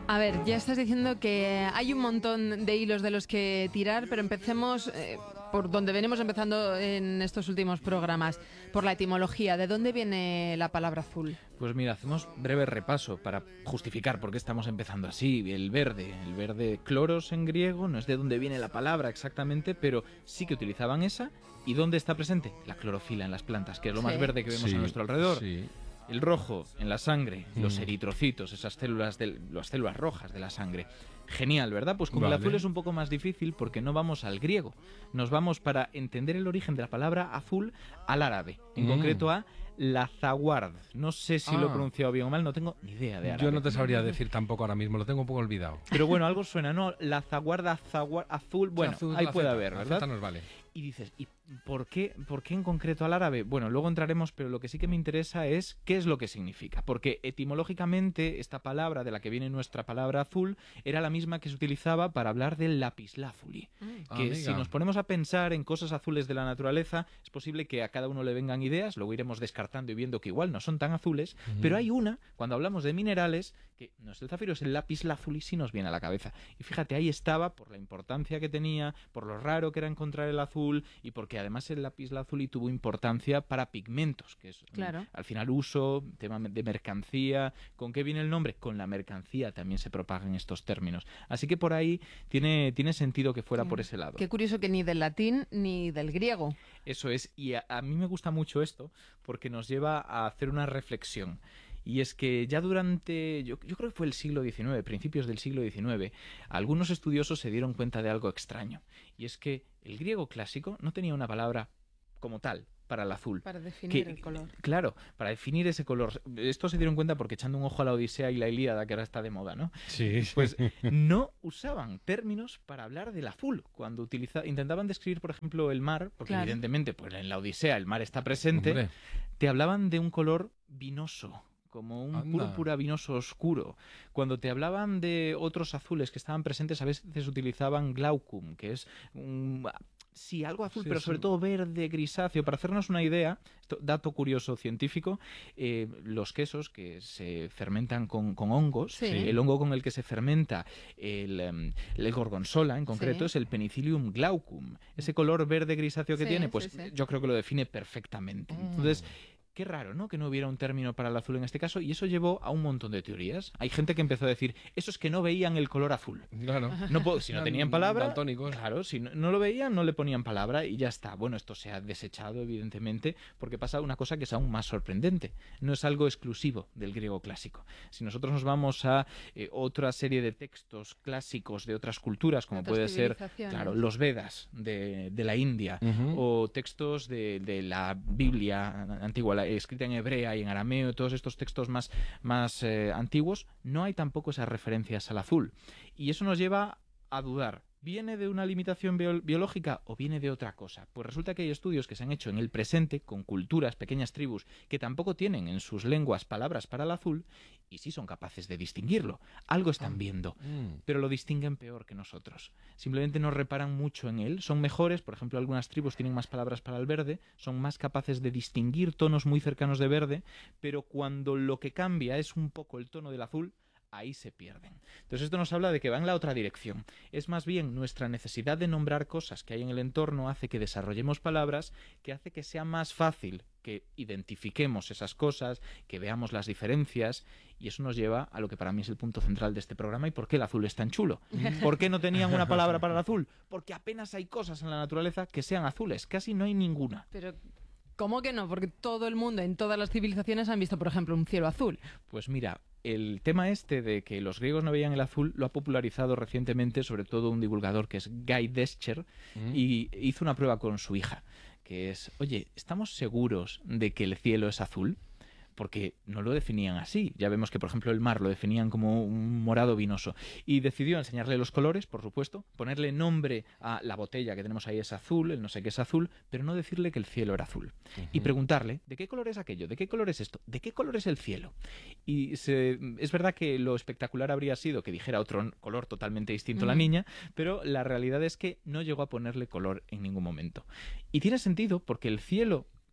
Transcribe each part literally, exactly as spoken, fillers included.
A ver, ya estás diciendo que hay un montón de hilos de los que tirar, pero empecemos eh, por donde venimos empezando en estos últimos programas, por la etimología. ¿De dónde viene la palabra azul? Pues mira, hacemos breve repaso para justificar por qué estamos empezando así. El verde, el verde cloros en griego, no es de dónde viene la palabra exactamente, pero sí que utilizaban esa. ¿Y dónde está presente? La clorofila en las plantas, que es lo Sí. más verde que vemos Sí, a nuestro alrededor. sí. El rojo en la sangre, Mm. los eritrocitos, esas células, de, las células rojas de la sangre. Genial, ¿verdad? Pues con Vale. el azul es un poco más difícil porque no vamos al griego. Nos vamos, para entender el origen de la palabra azul, al árabe. En Mm. concreto a lazaward. No sé si lo he Ah. pronunciado bien o mal, no tengo ni idea de árabe. Yo no te sabría decir tampoco ahora mismo, lo tengo un poco olvidado. Pero bueno, algo suena, ¿no? Lazaward, azaward, azul. Bueno, Azul, ahí la puede Z, haber, la ¿verdad? Z nos vale. Y dices, ¿y por qué, por qué en concreto al árabe? Bueno, luego entraremos, pero lo que sí que me interesa es qué es lo que significa. Porque etimológicamente esta palabra, de la que viene nuestra palabra azul, era la misma que se utilizaba para hablar del lapislázuli. Ah, Que amiga. si nos ponemos a pensar en cosas azules de la naturaleza, es posible que a cada uno le vengan ideas, luego iremos descartando y viendo que igual no son tan azules, pero hay una, cuando hablamos de minerales, que no es el zafiro, es el lapislázuli, sí nos viene a la cabeza. Y fíjate, ahí estaba, por la importancia que tenía, por lo raro que era encontrar el azul, y porque además el lapislázuli tuvo importancia para pigmentos, que es Claro. al final uso, tema de mercancía. ¿Con qué viene el nombre? Con la mercancía también se propagan estos términos. Así que por ahí tiene, tiene sentido que fuera por ese lado. Qué curioso que ni del latín ni del griego. Eso es, y a, a mí me gusta mucho esto porque nos lleva a hacer una reflexión. Y es que ya durante, yo, yo creo que fue el siglo diecinueve, principios del siglo diecinueve, algunos estudiosos se dieron cuenta de algo extraño. Y es que el griego clásico no tenía una palabra como tal para el azul. Para definir Que- el color. Claro, para definir ese color. Esto se dieron cuenta porque echando un ojo a la Odisea y la Ilíada, que ahora está de moda, ¿no? Sí, Pues no usaban términos para hablar del azul. Cuando utiliza, intentaban describir, por ejemplo, el mar, porque Claro. evidentemente pues en la Odisea el mar está presente, Hombre. te hablaban de un color vinoso, como un Anda. púrpura vinoso oscuro. Cuando te hablaban de otros azules que estaban presentes, a veces utilizaban glaucum, que es un... Sí, algo azul, Sí, pero sí. sobre todo verde, grisáceo. Para hacernos una idea, esto- dato curioso científico, eh, los quesos que se fermentan con, con hongos, Sí. el hongo con el que se fermenta el, em, el gorgonzola en concreto Sí. es el Penicillium glaucum. Ese color verde grisáceo que Sí, tiene, sí, pues sí. yo creo que lo define perfectamente. Mm. Entonces, qué raro, ¿no? Que no hubiera un término para el azul en este caso, y eso llevó a un montón de teorías. Hay gente que empezó a decir, eso es que no veían el color azul. Claro. No puedo- si no Eran tenían palabra, daltónicos. claro, si no, no lo veían, no le ponían palabra y ya está. Bueno, esto se ha desechado, evidentemente, porque pasa una cosa que es aún más sorprendente. No es algo exclusivo del griego clásico. Si nosotros nos vamos a eh, otra serie de textos clásicos de otras culturas, como Otras puede ser, civilizaciones. claro, los Vedas de, de la India, Ujú. o textos de, de la Biblia antigua, la- escrita en hebrea y en arameo, todos estos textos más, más eh, antiguos, no hay tampoco esas referencias al azul. Y eso nos lleva a dudar. ¿Viene de una limitación bio- biológica o viene de otra cosa? Pues resulta que hay estudios que se han hecho en el presente con culturas, pequeñas tribus, que tampoco tienen en sus lenguas palabras para el azul y sí son capaces de distinguirlo. Algo están viendo, Mm. pero lo distinguen peor que nosotros. Simplemente no reparan mucho en él. Son mejores, por ejemplo, algunas tribus tienen más palabras para el verde, son más capaces de distinguir tonos muy cercanos de verde, pero cuando lo que cambia es un poco el tono del azul, ahí se pierden. Entonces esto nos habla de que va en la otra dirección. Es más bien nuestra necesidad de nombrar cosas que hay en el entorno hace que desarrollemos palabras, que hace que sea más fácil que identifiquemos esas cosas, que veamos las diferencias, y eso nos lleva a lo que para mí es el punto central de este programa y por qué el azul es tan chulo. ¿Por qué no tenían una palabra para el azul? Porque apenas hay cosas en la naturaleza que sean azules, casi no hay ninguna. Pero, ¿cómo que no? Porque todo el mundo, en todas las civilizaciones, han visto, por ejemplo, un cielo azul. Pues mira, el tema este de que los griegos no veían el azul lo ha popularizado recientemente sobre todo un divulgador que es Guy Descher Mm. y hizo una prueba con su hija, que es, oye, ¿estamos seguros de que el cielo es azul? Porque no lo definían así. Ya vemos que, por ejemplo, el mar lo definían como un morado vinoso. Y decidió enseñarle los colores, por supuesto, ponerle nombre a la botella que tenemos ahí es azul, el no sé qué es azul, pero no decirle que el cielo era azul. Y preguntarle, ¿de qué color es aquello? ¿De qué color es esto? ¿De qué color es el cielo? Y se- es verdad que lo espectacular habría sido que dijera otro color totalmente distinto a la Ujú. niña, pero la realidad es que no llegó a ponerle color en ningún momento. Y tiene sentido porque el cielo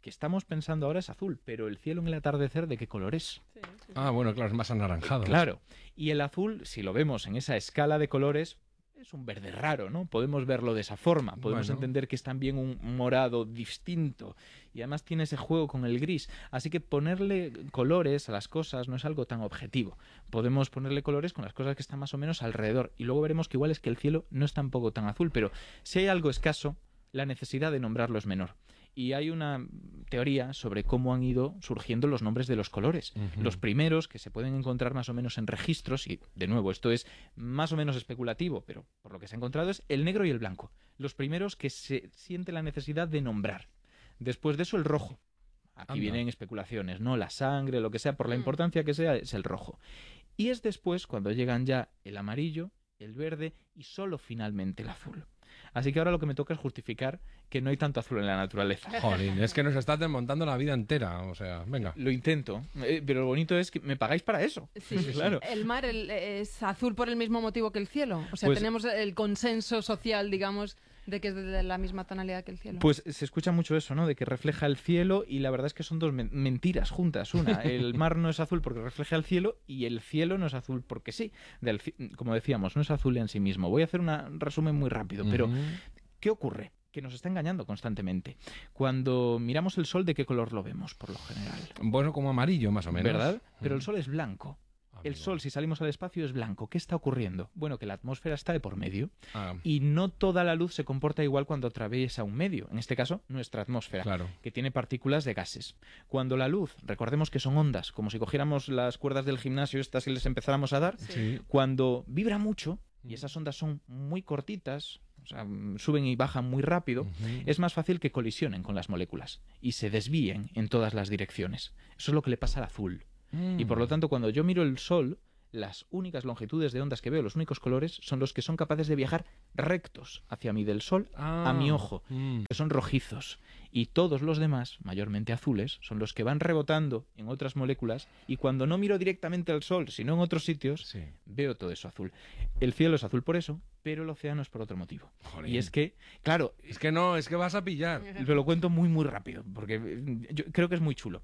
que estamos pensando ahora es azul, pero el cielo en el atardecer, ¿de qué color es? Sí, sí. Ah, bueno, claro, es más anaranjado. Claro, y el azul, si lo vemos en esa escala de colores, es un verde raro, ¿no? Podemos verlo de esa forma, podemos Bueno. entender que es también un morado distinto y además tiene ese juego con el gris, así que ponerle colores a las cosas no es algo tan objetivo. Podemos ponerle colores con las cosas que están más o menos alrededor y luego veremos que igual es que el cielo no es tampoco tan azul, pero si hay algo escaso, la necesidad de nombrarlo es menor. Y hay una teoría sobre cómo han ido surgiendo los nombres de los colores. Ujú. Los primeros, que se pueden encontrar más o menos en registros, y de nuevo, esto es más o menos especulativo, pero por lo que se ha encontrado, es el negro y el blanco. Los primeros que se siente la necesidad de nombrar. Después de eso, el rojo. Aquí Anda. vienen especulaciones, ¿no? La sangre, lo que sea, por la Mm. importancia que sea, es el rojo. Y es después cuando llegan ya el amarillo, el verde y solo finalmente el azul. Así que ahora lo que me toca es justificar que no hay tanto azul en la naturaleza. Jolín, es que nos estás desmontando la vida entera. O sea, venga. Lo intento, eh, pero lo bonito es que me pagáis para eso. Sí, Claro. el mar el- es azul por el mismo motivo que el cielo. O sea, Pues- tenemos el consenso social, digamos, de que es de la misma tonalidad que el cielo. Pues se escucha mucho eso, ¿no? De que refleja el cielo y la verdad es que son dos men- mentiras juntas. Una, el mar no es azul porque refleja el cielo y el cielo no es azul porque sí. Del ci- como decíamos, no es azul en sí mismo. Voy a hacer una- un resumen muy rápido, pero Ujú. ¿qué ocurre? Que nos está engañando constantemente. Cuando miramos el sol, ¿de qué color lo vemos por lo general? Bueno, como amarillo, más o menos. ¿Verdad? Pero el Ujú. sol es blanco. El Amigo. sol, si salimos al espacio, es blanco. ¿Qué está ocurriendo? Bueno, que la atmósfera está de por medio Ah, y no toda la luz se comporta igual cuando atraviesa un medio, en este caso, nuestra atmósfera, claro. que tiene partículas de gases. Cuando la luz, recordemos que son ondas, como si cogiéramos las cuerdas del gimnasio estas y les empezáramos a dar, Sí. cuando vibra mucho, y esas ondas son muy cortitas, o sea, mm, suben y bajan muy rápido, Ujú. es más fácil que colisionen con las moléculas y se desvíen en todas las direcciones. Eso es lo que le pasa al azul. Y por lo Mm. tanto, cuando yo miro el sol, las únicas longitudes de ondas que veo, los únicos colores, son los que son capaces de viajar rectos hacia mí del sol a mi Ah, ojo, mm. que son rojizos. Y todos los demás, mayormente azules, son los que van rebotando en otras moléculas y cuando no miro directamente al sol, sino en otros sitios, Sí. veo todo eso azul. El cielo es azul por eso, pero el océano es por otro motivo. Jolín. Y es que, claro, Es que no, es que vas a pillar. Te lo cuento muy, muy rápido, porque eh, yo creo que es muy chulo.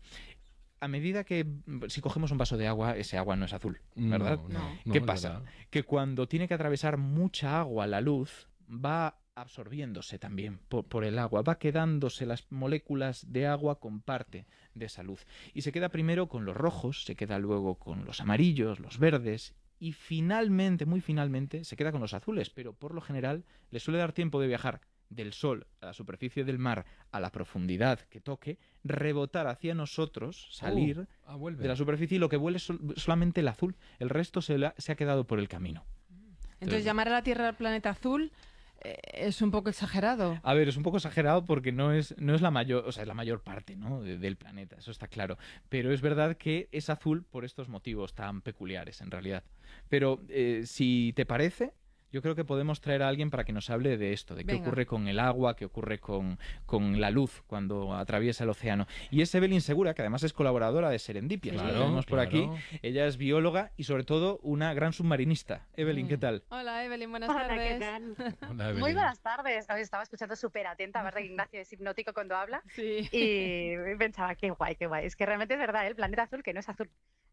A medida que, si cogemos un vaso de agua, ese agua no es azul, ¿verdad? No, No. no, no, ¿Qué es pasa? verdad. Que cuando tiene que atravesar mucha agua la luz, va absorbiéndose también por, por el agua, va quedándose las moléculas de agua con parte de esa luz. Y se queda primero con los rojos, se queda luego con los amarillos, los verdes, y finalmente, muy finalmente, se queda con los azules, pero por lo general le suele dar tiempo de viajar del sol a la superficie del mar a la profundidad que toque, rebotar hacia nosotros, salir Uh, ah, vuelve. de la superficie y lo que vuele es sol- solamente el azul. El resto se, la- se ha quedado por el camino. Entonces, llamar a la Tierra al planeta azul eh, es un poco exagerado. A ver, es un poco exagerado porque no es, no es la mayor, o sea, es la mayor parte, ¿no? de- del planeta, eso está claro. Pero es verdad que es azul por estos motivos tan peculiares, en realidad. Pero eh, si te parece, yo creo que podemos traer a alguien para que nos hable de esto, de qué Venga. ocurre con el agua, qué ocurre con, con la luz cuando atraviesa el océano. Y es Evelyn Segura, que además es colaboradora de Serendipia, Claro, la tenemos por aquí. claro. Ella es bióloga y sobre todo una gran submarinista. Evelyn, Mm. ¿qué tal? Hola, Evelyn, buenas Hola, tardes. ¿qué tal? Hola, Evelyn. Muy buenas tardes. Os estaba escuchando súper atenta, a ver que Ignacio es hipnótico cuando habla. Sí. Y pensaba, qué guay, qué guay. Es que realmente es verdad, ¿eh? El planeta azul que no es azul.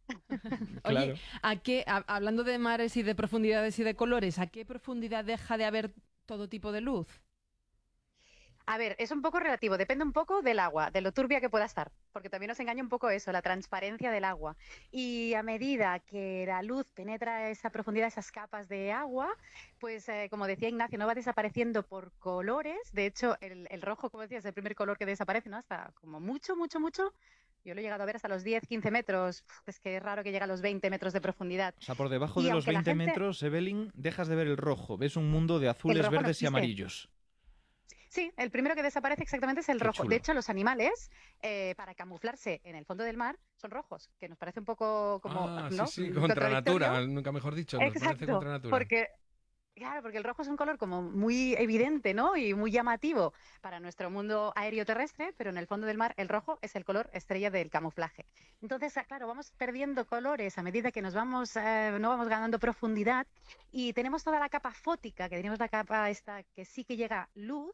Claro. Oye, ¿a qué, a- hablando de mares y de profundidades y de colores, ¿a qué profundidad deja de haber todo tipo de luz? A ver, es un poco relativo, depende un poco del agua, de lo turbia que pueda estar, porque también nos engaña un poco eso, la transparencia del agua. Y a medida que la luz penetra esa profundidad, esas capas de agua, pues eh, como decía Ignacio, no va desapareciendo por colores. De hecho, el, el rojo, como decías, es el primer color que desaparece, ¿no? Hasta como mucho, mucho, mucho. Yo lo he llegado a ver hasta los diez, quince metros. Es que es raro que llegue a los veinte metros de profundidad. O sea, por debajo Y de los aunque la veinte gente- metros, Evelyn, dejas de ver el rojo. Ves un mundo de azules, rojo no verdes y existe. amarillos. Sí, el primero que desaparece exactamente es el Qué rojo. chulo. De hecho, los animales, eh, para camuflarse en el fondo del mar, son rojos, que nos parece un poco como... Ah, ¿no? sí, sí, contra contradictorio. natura, nunca mejor dicho. Nos parece Exacto, contra natura. porque... Claro, porque el rojo es un color como muy evidente, ¿no? Y muy llamativo para nuestro mundo aéreo terrestre, pero en el fondo del mar el rojo es el color estrella del camuflaje. Entonces, ah, claro, vamos perdiendo colores a medida que nos vamos, eh, no vamos ganando profundidad y tenemos toda la capa fótica, que tenemos la capa esta que sí que llega luz,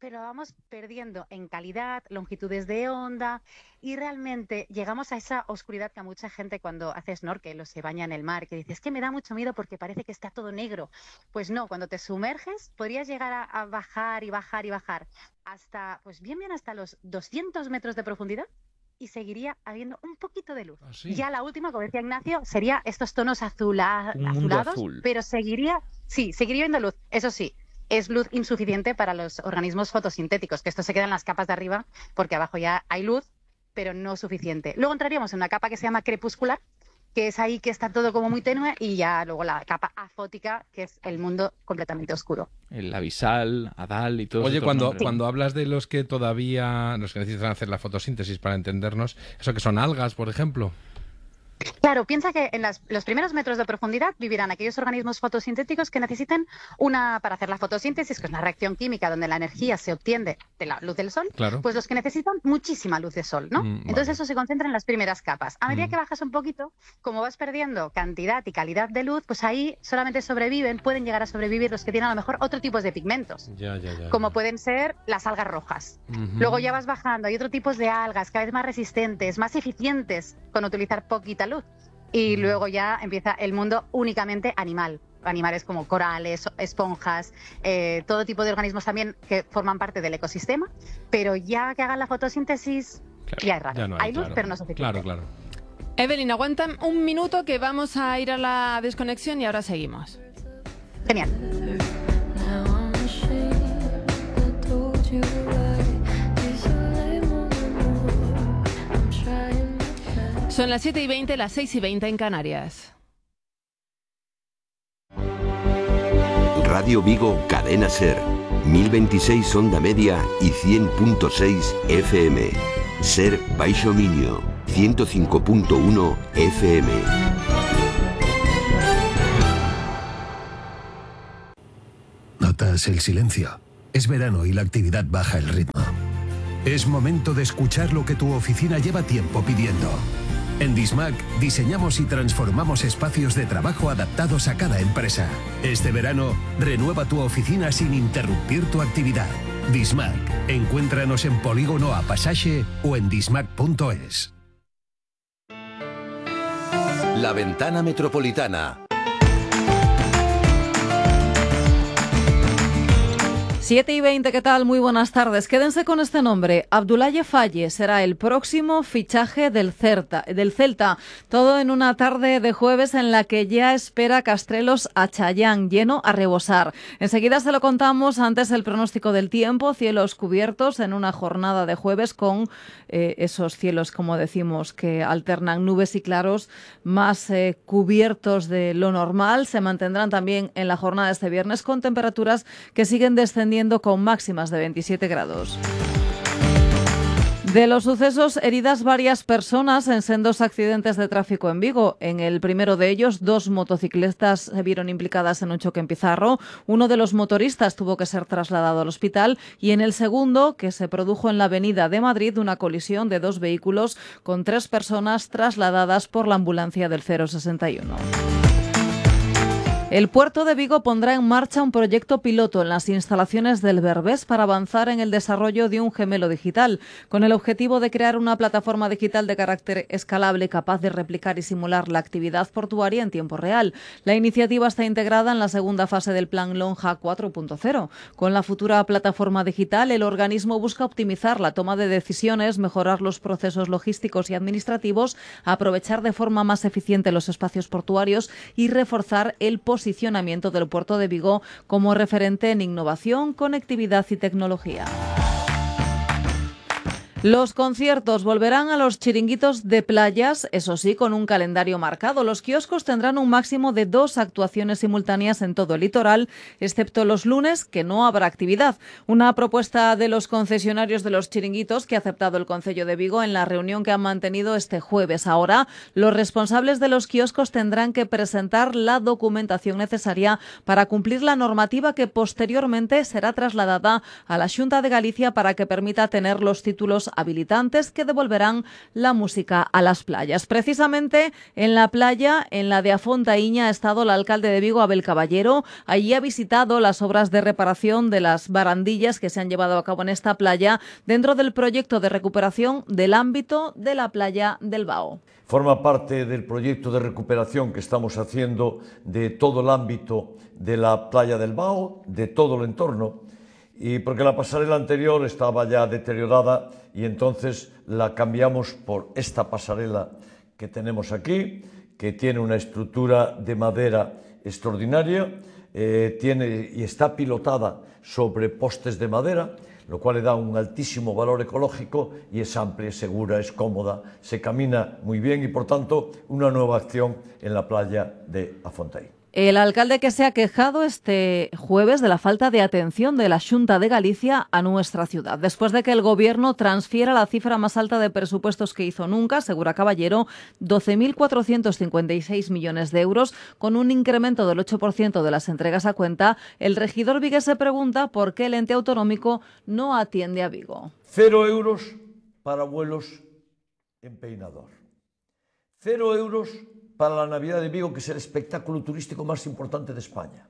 pero vamos perdiendo en calidad, longitudes de onda y realmente llegamos a esa oscuridad que a mucha gente cuando hace snorkel o se baña en el mar, que dice, es que me da mucho miedo porque parece que está todo negro. Pues no, cuando te sumerges podrías llegar a, a bajar y bajar y bajar hasta, pues bien, bien hasta los doscientos metros de profundidad y seguiría habiendo un poquito de luz. ¿Ah, sí? Ya la última, como decía Ignacio, sería estos tonos azula, Un mundo azulados, azul. pero seguiría, sí, seguiría viendo luz, eso sí. Es luz insuficiente para los organismos fotosintéticos, que esto se queda en las capas de arriba porque abajo ya hay luz, pero no suficiente. Luego entraríamos en una capa que se llama crepuscular, que es ahí que está todo como muy tenue, y ya luego la capa afótica, que es el mundo completamente oscuro. El abisal, Adal y todo Oye, estos cuando, nombres. cuando hablas de los que todavía, los que necesitan hacer la fotosíntesis para entendernos, ¿eso que son algas, por ejemplo? Claro, piensa que en las, los primeros metros de profundidad vivirán aquellos organismos fotosintéticos que necesiten una, para hacer la fotosíntesis, que es una reacción química donde la energía se obtiene de la luz del sol, Claro. pues los que necesitan muchísima luz de sol, ¿no? Mm, Entonces vale. eso se concentra en las primeras capas. A medida Mm. que bajas un poquito, como vas perdiendo cantidad y calidad de luz, pues ahí solamente sobreviven, pueden llegar a sobrevivir los que tienen a lo mejor otro tipo de pigmentos, Ya, ya, ya. como ya. pueden ser las algas rojas. Ujú. Luego ya vas bajando, hay otros tipos de algas cada vez más resistentes, más eficientes con utilizar poquita luz. Y luego ya empieza el mundo únicamente animal. Animales como corales, esponjas, eh, todo tipo de organismos también que forman parte del ecosistema. Pero ya que hagan la fotosíntesis, Claro, ya es raro. ya no hay luz, claro. pero no suficiente. Claro, claro. Evelyn, aguanta un minuto que vamos a ir a la desconexión y ahora seguimos. Genial. Son las siete y veinte, las seis y veinte en Canarias. Radio Vigo, Cadena Ser, mil veintiséis onda media y cien punto seis F M. Ser Baixo Miño, ciento cinco punto uno F M. ¿Notas el silencio? Es verano y la actividad baja el ritmo. Es momento de escuchar lo que tu oficina lleva tiempo pidiendo. En Dismac diseñamos y transformamos espacios de trabajo adaptados a cada empresa. Este verano, renueva tu oficina sin interrumpir tu actividad. Dismac. Encuéntranos en Polígono A Pasaje o en dismac punto es. La Ventana Metropolitana. siete y veinte, ¿qué tal? Muy buenas tardes. Quédense con este nombre. Abdoulaye Faye será el próximo fichaje del Celta, del Celta. Todo en una tarde de jueves en la que ya espera Castrelos a Chayán, lleno a rebosar. Enseguida se lo contamos. Antes el pronóstico del tiempo, cielos cubiertos en una jornada de jueves con eh, esos cielos, como decimos, que alternan nubes y claros más eh, cubiertos de lo normal. Se mantendrán también en la jornada de este viernes con temperaturas que siguen descendiendo con máximas de veintisiete grados. De los sucesos, heridas varias personas en sendos accidentes de tráfico en Vigo. En el primero de ellos, dos motociclistas se vieron implicadas en un choque en Pizarro. Uno de los motoristas tuvo que ser trasladado al hospital. Y en el segundo, que se produjo en la avenida de Madrid, una colisión de dos vehículos con tres personas trasladadas por la ambulancia del cero sesenta y uno. El puerto de Vigo pondrá en marcha un proyecto piloto en las instalaciones del Berbés para avanzar en el desarrollo de un gemelo digital, con el objetivo de crear una plataforma digital de carácter escalable capaz de replicar y simular la actividad portuaria en tiempo real. La iniciativa está integrada en la segunda fase del Plan Lonja cuatro punto cero. Con la futura plataforma digital, el organismo busca optimizar la toma de decisiones, mejorar los procesos logísticos y administrativos, aprovechar de forma más eficiente los espacios portuarios y reforzar el posicionamiento posicionamiento del puerto de Vigo como referente en innovación, conectividad y tecnología. Los conciertos volverán a los chiringuitos de playas, eso sí, con un calendario marcado. Los kioscos tendrán un máximo de dos actuaciones simultáneas en todo el litoral, excepto los lunes, que no habrá actividad. Una propuesta de los concesionarios de los chiringuitos que ha aceptado el Concello de Vigo en la reunión que han mantenido este jueves. Ahora, los responsables de los kioscos tendrán que presentar la documentación necesaria para cumplir la normativa que posteriormente será trasladada a la Xunta de Galicia para que permita tener los títulos nuevos habilitantes que devolverán la música a las playas. Precisamente en la playa, en la de Afontaíña, ha estado el alcalde de Vigo, Abel Caballero. Allí ha visitado las obras de reparación de las barandillas que se han llevado a cabo en esta playa dentro del proyecto de recuperación del ámbito de la playa del Bao. Forma parte del proyecto de recuperación que estamos haciendo de todo el ámbito de la playa del Bao, de todo el entorno, y porque la pasarela anterior estaba ya deteriorada y entonces la cambiamos por esta pasarela que tenemos aquí, que tiene una estructura de madera extraordinaria, eh, tiene y está pilotada sobre postes de madera, lo cual le da un altísimo valor ecológico y es amplia, es segura, es cómoda, se camina muy bien y por tanto una nueva acción en la playa de Afontaín. El alcalde que se ha quejado este jueves de la falta de atención de la Xunta de Galicia a nuestra ciudad, después de que el Gobierno transfiera la cifra más alta de presupuestos que hizo nunca, asegura Caballero, doce mil cuatrocientos cincuenta y seis millones de euros, con un incremento del ocho por ciento de las entregas a cuenta. El regidor vigués se pregunta por qué el ente autonómico no atiende a Vigo. Cero euros para vuelos en Peinador. Cero euros para la Navidad de Vigo, que es el espectáculo turístico más importante de España.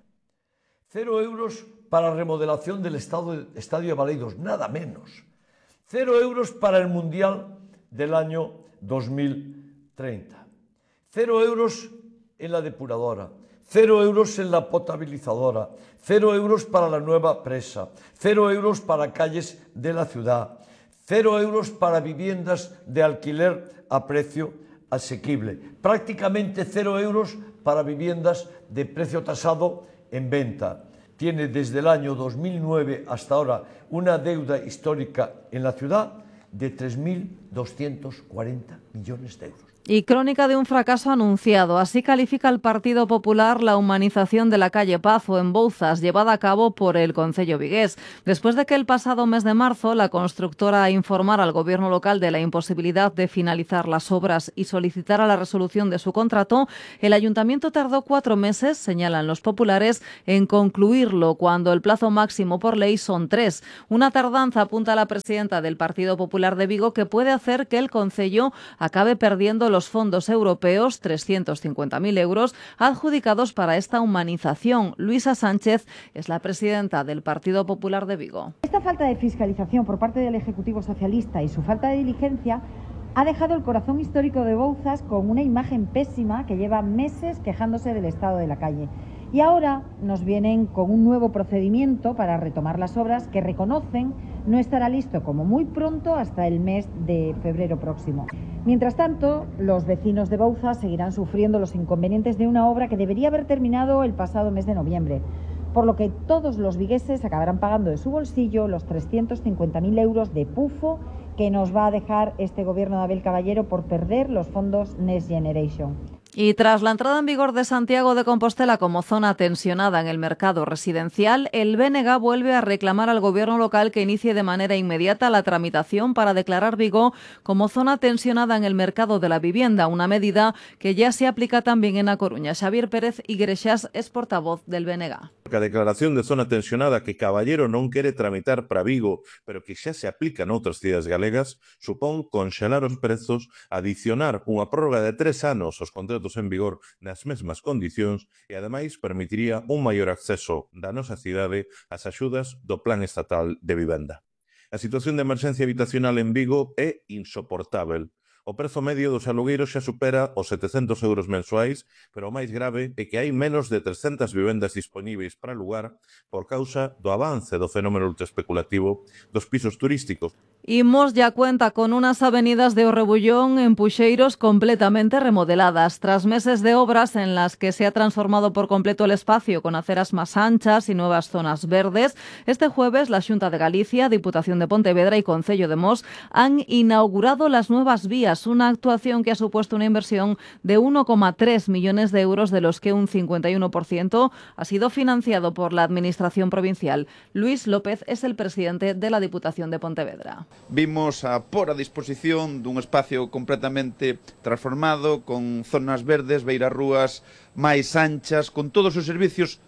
Cero euros para la remodelación del Estadio de Baleidos, nada menos. Cero euros para el Mundial del año dos mil treinta. Cero euros en la depuradora. Cero euros en la potabilizadora. Cero euros para la nueva presa. Cero euros para calles de la ciudad. Cero euros para viviendas de alquiler a precio asequible, prácticamente cero euros para viviendas de precio tasado en venta. Tiene desde el año dos mil nueve hasta ahora una deuda histórica en la ciudad de tres mil doscientos cuarenta millones de euros. Y crónica de un fracaso anunciado. Así califica el Partido Popular la humanización de la calle Pazo en Bouzas, llevada a cabo por el concello vigués. Después de que el pasado mes de marzo la constructora informara al gobierno local de la imposibilidad de finalizar las obras y solicitara la resolución de su contrato, el ayuntamiento tardó cuatro meses, señalan los populares, en concluirlo, cuando el plazo máximo por ley son tres. Una tardanza, apunta la presidenta del Partido Popular de Vigo, que puede hacer que el concello acabe perdiendo los fondos europeos, trescientos cincuenta mil euros, adjudicados para esta humanización. Luisa Sánchez es la presidenta del Partido Popular de Vigo. Esta falta de fiscalización por parte del Ejecutivo Socialista y su falta de diligencia ha dejado el corazón histórico de Bouzas con una imagen pésima que lleva meses quejándose del estado de la calle. Y ahora nos vienen con un nuevo procedimiento para retomar las obras que reconocen no estará listo como muy pronto hasta el mes de febrero próximo. Mientras tanto, los vecinos de Bouzas seguirán sufriendo los inconvenientes de una obra que debería haber terminado el pasado mes de noviembre, por lo que todos los vigueses acabarán pagando de su bolsillo los trescientos cincuenta mil euros de pufo que nos va a dejar este gobierno de Abel Caballero por perder los fondos Next Generation. Y tras la entrada en vigor de Santiago de Compostela como zona tensionada en el mercado residencial, el B N G vuelve a reclamar al gobierno local que inicie de manera inmediata la tramitación para declarar Vigo como zona tensionada en el mercado de la vivienda, una medida que ya se aplica también en A Coruña. Xavier Pérez Igrexas es portavoz del B N G. A declaración de zona tensionada que Caballero non quere tramitar para Vigo, pero que xa se aplica noutras cidades galegas, supón conxelar os prezos, adicionar unha prórroga de tres anos aos contratos en vigor nas mesmas condicións e, ademais, permitiría un maior acceso da nosa cidade ás axudas do Plan Estatal de Vivenda. A situación de emerxencia habitacional en Vigo é insoportável. O prezo medio dos alugueiros xa supera os setecentos euros mensuais, pero o máis grave é que hai menos de trescentas vivendas dispoñíveis para alugar por causa do avance do fenómeno ultraespeculativo dos pisos turísticos. Imos ya cuenta con unas avenidas de O Rebullón en Puxeiros completamente remodeladas. Tras meses de obras en las que se ha transformado por completo el espacio con aceras más anchas y nuevas zonas verdes, este jueves la Xunta de Galicia, Diputación de Pontevedra y Concello de Mos han inaugurado las nuevas vías, una actuación que ha supuesto una inversión de uno coma tres millones de euros, de los que un cincuenta y uno por ciento ha sido financiado por la Administración provincial. Luis López es el presidente de la Diputación de Pontevedra. Vimos a por a disposición dun espacio completamente transformado, con zonas verdes, beirarrúas máis anchas, con todos os servicios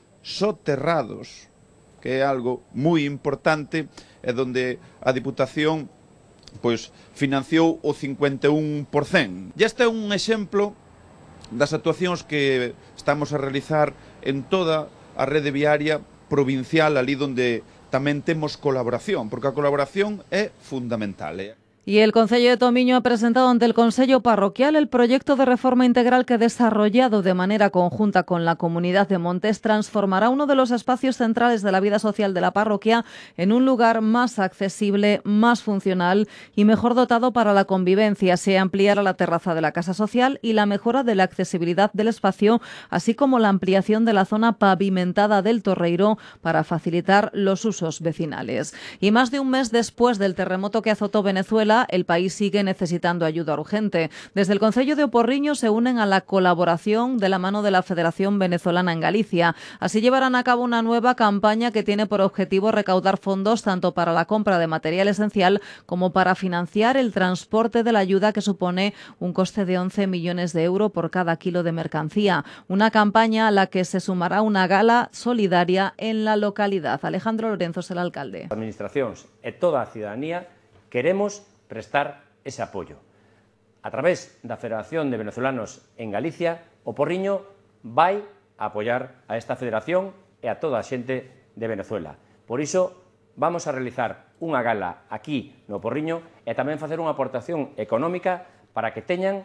soterrados, que é algo moi importante, e donde a Diputación pois financiou o cincuenta e un por cento. E este é un exemplo das actuacións que estamos a realizar en toda a rede viaria provincial, ali onde tamén temos colaboración, porque a colaboración é fundamental. Eh? Y el Concello de Tomiño ha presentado ante el Consello Parroquial el proyecto de reforma integral que, desarrollado de manera conjunta con la Comunidad de Montes, transformará uno de los espacios centrales de la vida social de la parroquia en un lugar más accesible, más funcional y mejor dotado para la convivencia. Se ampliará la terraza de la Casa Social y la mejora de la accesibilidad del espacio, así como la ampliación de la zona pavimentada del Torreiro para facilitar los usos vecinales. Y más de un mes después del terremoto que azotó Venezuela, el país sigue necesitando ayuda urgente. Desde el Concello de Oporriño se unen a la colaboración de la mano de la Federación Venezolana en Galicia. Así llevarán a cabo una nueva campaña que tiene por objetivo recaudar fondos tanto para la compra de material esencial como para financiar el transporte de la ayuda, que supone un coste de once millones de euros por cada kilo de mercancía. Una campaña a la que se sumará una gala solidaria en la localidad. Alejandro Lorenzo es el alcalde. Administracións e toda a ciudadanía queremos prestar ese apoio. A través da Federación de Venezolanos en Galicia, o Porriño vai a apoiar a esta federación e a toda a xente de Venezuela. Por iso, vamos a realizar unha gala aquí no Porriño e tamén facer unha aportación económica para que teñan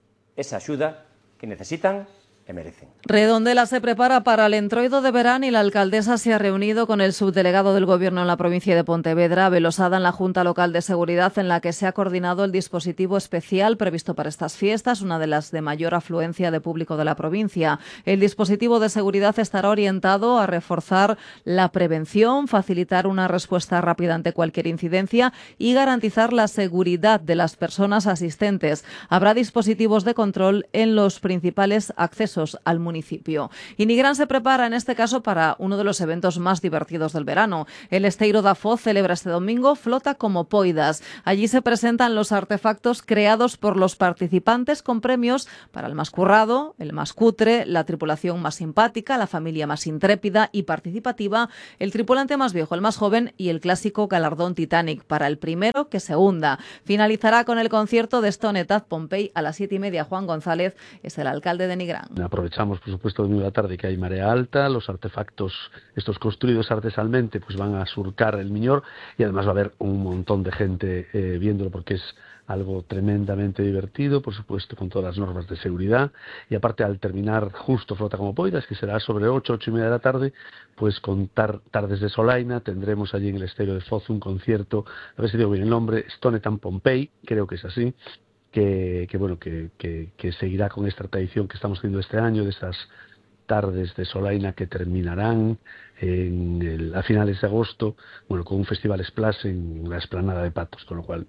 esa axuda que necesitan e merecen. Redondela se prepara para el entroido de verano y la alcaldesa se ha reunido con el subdelegado del Gobierno en la provincia de Pontevedra, Belosada, en la Junta Local de Seguridad, en la que se ha coordinado el dispositivo especial previsto para estas fiestas, una de las de mayor afluencia de público de la provincia. El dispositivo de seguridad estará orientado a reforzar la prevención, facilitar una respuesta rápida ante cualquier incidencia y garantizar la seguridad de las personas asistentes. Habrá dispositivos de control en los principales accesos al municipio. Y Nigrán se prepara en este caso para uno de los eventos más divertidos del verano. El Esteiro da Foz celebra este domingo Flota como Poidas. Allí se presentan los artefactos creados por los participantes con premios para el más currado, el más cutre, la tripulación más simpática, la familia más intrépida y participativa, el tripulante más viejo, el más joven y el clásico galardón Titanic para el primero que se hunda. Finalizará con el concierto de Stone Tad Pompey a las siete y media. Juan González es el alcalde de Nigrán. Aprovechamos, por supuesto, domingo de la tarde que hay marea alta, los artefactos, estos construidos artesanalmente, pues van a surcar el Miñor y además va a haber un montón de gente eh, viéndolo porque es algo tremendamente divertido, por supuesto, con todas las normas de seguridad. Y aparte, al terminar justo Flota como Poidas, que será sobre ocho, ocho y media de la tarde, pues con tar Tardes de Solaina, tendremos allí en el Esteiro de Foz un concierto, a ver si digo bien el nombre, Stone Tad Pompey, creo que es así, que, que bueno, que, que, que seguirá con esta tradición que estamos teniendo este año, de esas tardes de Solaina que terminarán en el, a finales de agosto, bueno, con un festival Splash en la Explanada de Patos, con lo cual...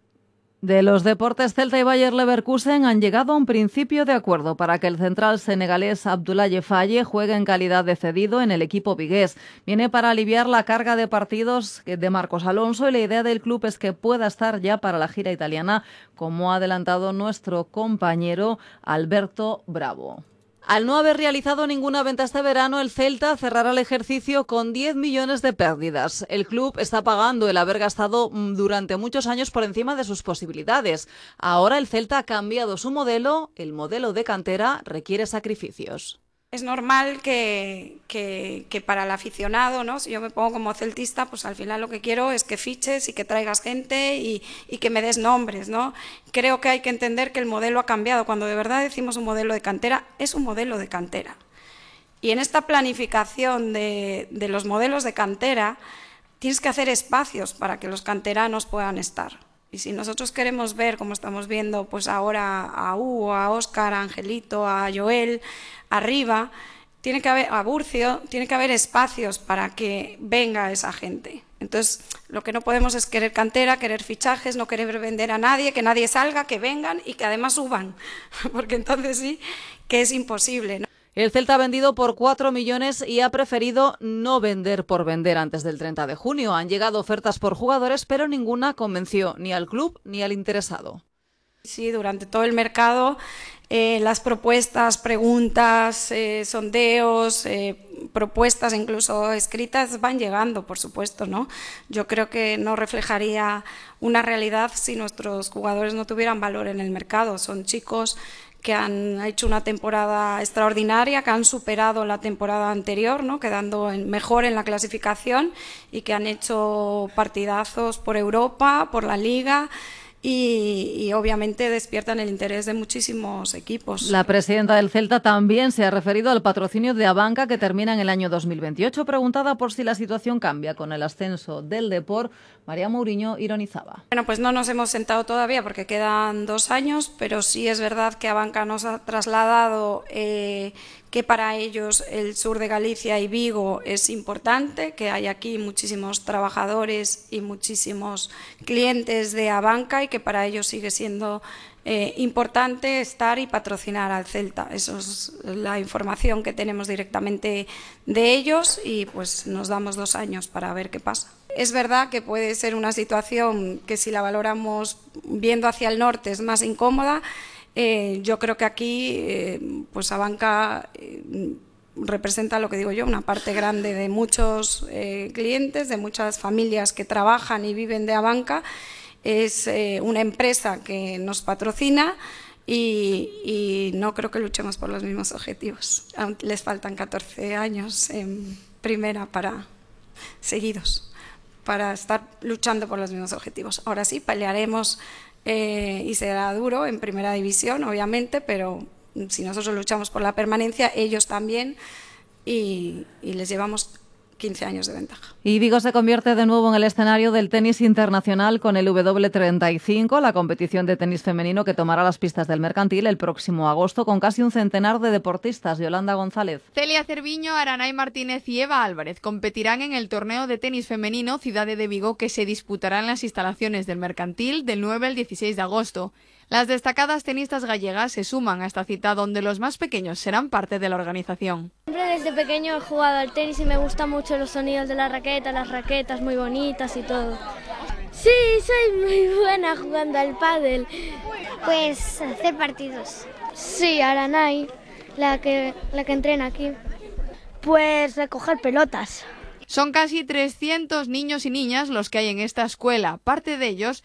De los deportes, Celta y Bayer Leverkusen han llegado a un principio de acuerdo para que el central senegalés Abdoulaye Faye juegue en calidad de cedido en el equipo vigués. Viene para aliviar la carga de partidos de Marcos Alonso y la idea del club es que pueda estar ya para la gira italiana, como ha adelantado nuestro compañero Alberto Bravo. Al no haber realizado ninguna venta este verano, el Celta cerrará el ejercicio con diez millones de pérdidas. El club está pagando el haber gastado durante muchos años por encima de sus posibilidades. Ahora el Celta ha cambiado su modelo, el modelo de cantera requiere sacrificios. Es normal que, que, que para el aficionado, ¿no? Si yo me pongo como celtista, pues al final lo que quiero es que fiches y que traigas gente y, y que me des nombres, ¿no? Creo que hay que entender que el modelo ha cambiado. Cuando de verdad decimos un modelo de cantera, es un modelo de cantera. Y en esta planificación de, de los modelos de cantera, tienes que hacer espacios para que los canteranos puedan estar. Y si nosotros queremos ver, como estamos viendo pues ahora a Hugo, a Óscar, a Angelito, a Joel, arriba, tiene que haber, a Burcio, tiene que haber espacios para que venga esa gente. Entonces, lo que no podemos es querer cantera, querer fichajes, no querer vender a nadie, que nadie salga, que vengan y que además suban, porque entonces sí que es imposible, ¿no? El Celta ha vendido por cuatro millones y ha preferido no vender por vender antes del treinta de junio. Han llegado ofertas por jugadores, pero ninguna convenció ni al club ni al interesado. Sí, durante todo el mercado, eh, las propuestas, preguntas, eh, sondeos, eh, propuestas, incluso escritas, van llegando, por supuesto, ¿no? Yo creo que no reflejaría una realidad si nuestros jugadores no tuvieran valor en el mercado. Son chicos que han hecho una temporada extraordinaria, que han superado la temporada anterior, ¿no? Quedando en, mejor en la clasificación, y que han hecho partidazos por Europa, por la Liga, y, y obviamente despiertan el interés de muchísimos equipos. La presidenta del Celta también se ha referido al patrocinio de Abanca que termina en el año dos mil veintiocho. Preguntada por si la situación cambia con el ascenso del Depor, María Mourinho ironizaba. Bueno, pues no nos hemos sentado todavía porque quedan dos años, pero sí es verdad que Abanca nos ha trasladado eh, que para ellos el sur de Galicia y Vigo es importante, que hay aquí muchísimos trabajadores y muchísimos clientes de Abanca y que para ellos sigue siendo eh, importante estar y patrocinar al Celta. Eso es la información que tenemos directamente de ellos y pues nos damos dos años para ver qué pasa. Es verdad que puede ser una situación que si la valoramos viendo hacia el norte es más incómoda. Eh, yo creo que aquí eh, pues Abanca eh, representa, lo que digo yo, una parte grande de muchos eh, clientes, de muchas familias que trabajan y viven de Abanca. Es eh, una empresa que nos patrocina y, y no creo que luchemos por los mismos objetivos. Aún les faltan catorce años en primera para seguidos para estar luchando por los mismos objetivos. Ahora sí, pelearemos eh, y será duro en primera división, obviamente, pero si nosotros luchamos por la permanencia, ellos también, y, y les llevamos quince años de ventaja. Y Vigo se convierte de nuevo en el escenario del tenis internacional con el W treinta y cinco, la competición de tenis femenino que tomará las pistas del Mercantil el próximo agosto con casi un centenar de deportistas. Yolanda González. Celia Cerviño, Aranay Martínez y Eva Álvarez competirán en el torneo de tenis femenino Ciudad de Vigo que se disputará en las instalaciones del Mercantil del nueve al dieciséis de agosto. Las destacadas tenistas gallegas se suman a esta cita donde los más pequeños serán parte de la organización. Siempre desde pequeño he jugado al tenis y me gustan mucho los sonidos de la raqueta, las raquetas muy bonitas y todo. Sí, soy muy buena jugando al pádel. Pues hacer partidos. Sí, Aranay, la que, la que entrena aquí. Pues recoger pelotas. Son casi trescientos niños y niñas los que hay en esta escuela. Parte de ellos